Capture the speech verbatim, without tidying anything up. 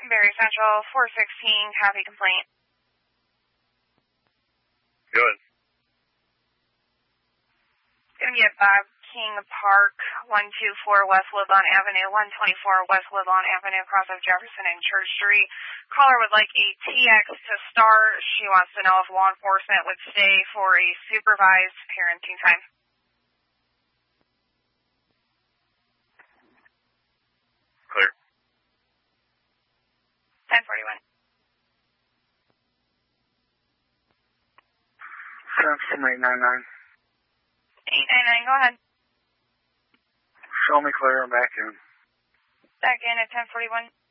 Berry Central, four sixteen, copy complaint. Good. Gonna be at Bob King Park, one two four West Woodlawn Avenue, one twenty-four West Woodlawn Avenue, cross of Jefferson and Church Street. Caller would like a T X to start. She wants to know if law enforcement would stay for a supervised parenting time. Clear. ten forty-one. Send from eight nine nine. eight nine nine, go ahead. Show me clear, I'm back in. Back in at ten forty-one.